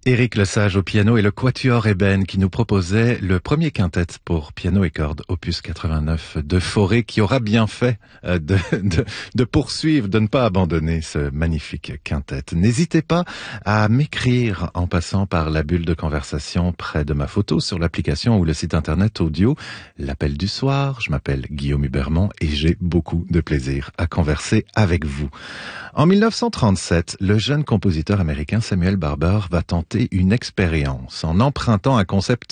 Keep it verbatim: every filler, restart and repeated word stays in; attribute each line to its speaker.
Speaker 1: Éric Lesage au piano et le Quatuor Ébène qui nous proposait le premier quintet pour piano et cordes, opus quatre-vingt-neuf de Fauré, qui aura bien fait de, de, de poursuivre, de ne pas abandonner ce magnifique quintet. N'hésitez pas à m'écrire en passant par la bulle de conversation près de ma photo sur l'application ou le site internet audio L'Appel du Soir. Je m'appelle Guillaume Hubermont et j'ai beaucoup de plaisir à converser avec vous. En mille neuf cent trente-sept, le jeune compositeur américain Samuel Barber va tenter une expérience en empruntant un concept